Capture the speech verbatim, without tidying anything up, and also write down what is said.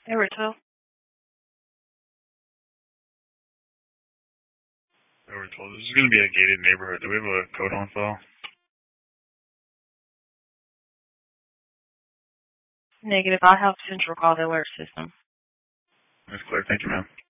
Area twelve. Area twelve. This is going to be a gated neighborhood. Do we have a code on file? Negative. I'll have Central call the alert system. That's clear. Thank you, ma'am.